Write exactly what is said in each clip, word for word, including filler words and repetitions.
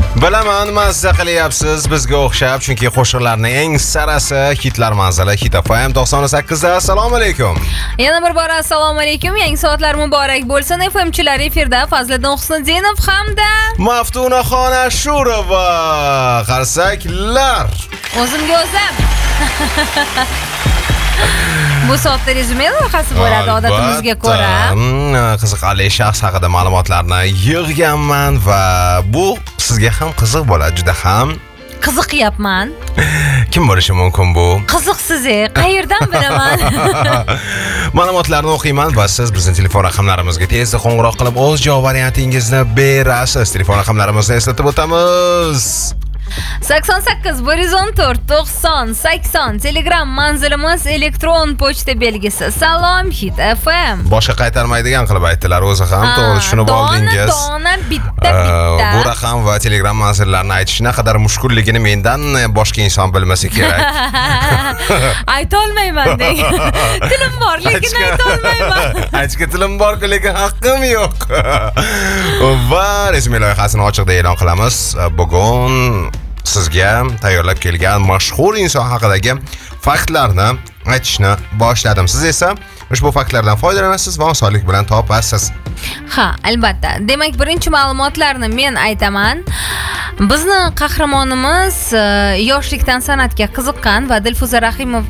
Bilaman, mazza qilyapsiz bizga o'xshab, chunki qo'shiqlarning eng sarasi hitlar manzili Hit F M to'qson sakkiz da. Assalomu alaykum. Yana bir bora assalomu alaykum. Yangi soatlar muborak bo'lsin. F M chilar efirda Fazliddin Husniddinov hamda Maftunaxon Ashurova. Qarsaklar. O'zimga o'zim. Bu soatda rezume loyihasi bo'ladi odatimizga ko'ra. Qiziqarli shaxs haqida ma'lumotlarni yig'ganman va bu sizga ham qiziq bo'ladi, juda ham qiziqyapman. Kim bo'lishi mumkin bu? Qiziqsiz, qayerdan bilaman? Ma'lumotlarni o'qiyman va siz bizning telefon raqamlarimizga tezda qo'ng'iroq qilib o'z javob variantingizni berasiz. Telefon raqamlarimizni eslatib o'tamiz. sakson sakkiz bir yuz o'n to'rt to'qson sakson Telegram manzilimiz, elektron pochta belgisi Salom Hit F M. Boshqa qaytarmaydigan qilib aytdilar, o'zi ham to'g'ri tushunib oldingiz. Dona dona bitta bitta. Bu raqam va Telegram manzillarini aytish naqadar mushkulligini mendan boshqa inson bilmasa kerak. Ayta olmayman deng. Tilim bor, lekin ayta olmayman. Aytishga tilim bor-ku, lekin haqqim yo'q. Va resume loyihasini ochiqda e'lon qilamiz. Bugun sizga tayyorlab kelgan mashhur inson haqidagi faktlarni aytishni boshladim. Siz esa ushbu faktlardan foydalanasiz va osonlik bilan topasiz. Ha, albatta. Demak, birinchi ma'lumotlarni men aytaman. Bizni qahramonimiz yoshlikdan san'atga qiziqqan va Dilfuza Rahimov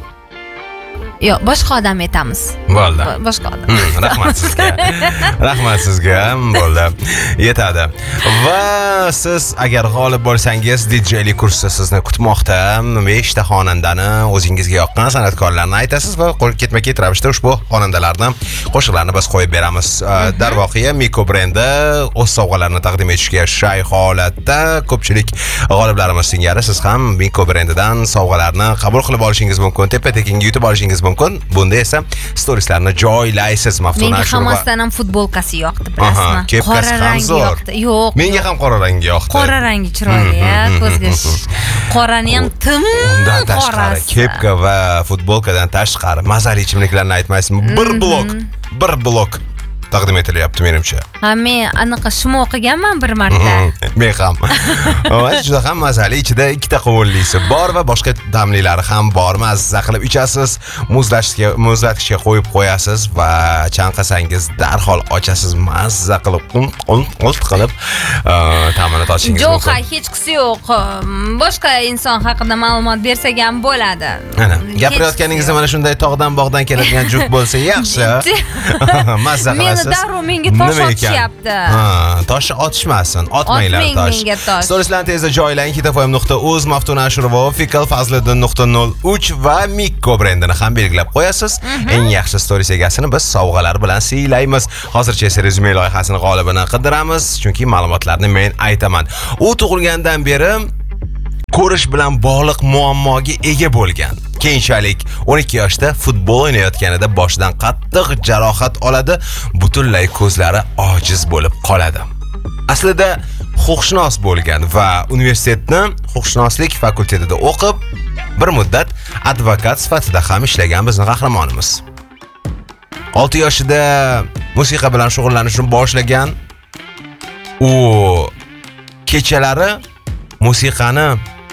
Yo'q, boshqa odam aytamiz. Bo'ldi. Boshqa odam. Rahmat sizga. Rahmat sizga. Bo'ldi. Yetadi. Va siz agar g'olib bo'lsangiz, D J'lik kursi sizni kutmoqda. besh ta xonandani, o'zingizga yoqqan san'atkorlarni aytasiz va ketma-ket ravishda ushbu xonandalarni, qo'shiqlarni biz qo'yib beramiz. Darvoqe Miko brendi o'z sovg'alarini taqdim etishga shay holatda ko'pchilik g'oliblarimiz singari siz ham Miko brendidan sovg'alarni qabul qilib olishingiz mumkin. Tepa-tekinga yutib olishingiz mumkin. Bunda esa storieslarni joylaysiz. Maftuna Menga hammasidan ham futbolkasi yoqdi, bilasizmi? Qora rangi yoqdi. Yo'q. Menga ham qora rangi yoqdi. Qora rangi chiroyli, ko'zga. Qorani ham tim undan tashqari kepka va futbolkadan tashqari mazali ichimliklarni aytmaysizmi? Bir blok, bir blok taqdim etilyapti menimcha. Ha, men anaqa shimo o'qiganman bir marta. Men ham. Va juda ham mazali, ichida ikkita qovunlisi bor va boshqa damlilari ham bor. Mazza qilib ichasiz, muzlatishga, muzlatishga qo'yib qo'yasiz va chanqasangiz darhol ochasiz, mazza qilib, qult qilib ta'mini totishingiz mumkin. Yo'q, hech qisi yo'q. Boshqa inson haqida ma'lumot bersak ham bo'ladi. Ana, gapirayotganingizda mana shunday tog'dan bog'dan keladigan juk bo'lsa yaxshi. Mazza qilasiz. Darrov menga tosh otishyapti. Ha, tosh otishmasin, otmanglar tosh. Storieslarni tezda joylang. hit f m nuqta uz, Maftuna Ashurova official, Fazliddin nuqta nol uch va Miko brendini ham belgilab qo'yasiz. Eng yaxshi stories egasini biz sovg'alar bilan siylaymiz. Hozircha esa rezume loyihasini g'olibini qidiramiz, chunki ma'lumotlarni men aytaman. U tug'ilgandan beri ko'rish bilan bog'liq muammoga ega bo'lgan. Keyinchalik o'n ikki yoshda futbol o'ynayotganida boshidan qattiq jarohat oladi, butunlay ko'zlari ojiz bo'lib qoladi. Aslida huquqshunos bo'lgan va universitetni huquqshunoslik fakultetida o'qib, bir muddat advokat sifatida ham ishlagan bizning qahramonimiz. olti yoshida musiqa bilan shug'ullanishni boshlagan. U kechalari musiqani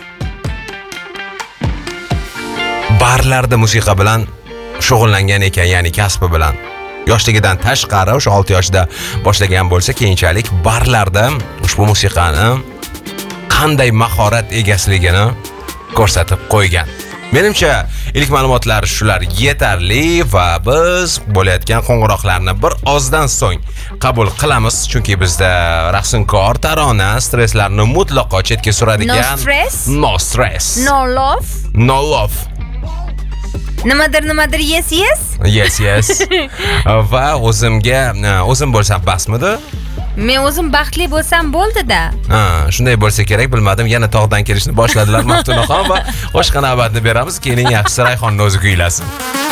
barlarda musiqa bilan shug'ullangan ekan, ya'ni kasbi bilan. Yoshligidan tashqari o'sha olti yoshda boshlagan bo'lsa, keyinchalik barlarda ushbu musiqani qanday mahorat egasligini ko'rsatib qo'ygan. Menimcha ilk ma'lumotlar shular yetarli va biz bo'layotgan qo'ng'iroqlarni bir ozdan so'ng qabul qilamiz, chunki bizda raqsinkor tarona stresslarni mutlaqo chetga suradigan. No stress? No stress. No love? No love. Nimadir nimadir yes yes? Yes yes. Va o'zimga o'zim bo'lsam basmidi? Men o'zim baxtli bo'lsam bo'ldi-da. Ha, shunday bo'lsa kerak, bilmadim. Yana tog'dan kelishni boshladilar Maftunaxon va qo'shiq navbatini beramiz. Keyin yaxshisi Rayhonni o'zi kuylasin.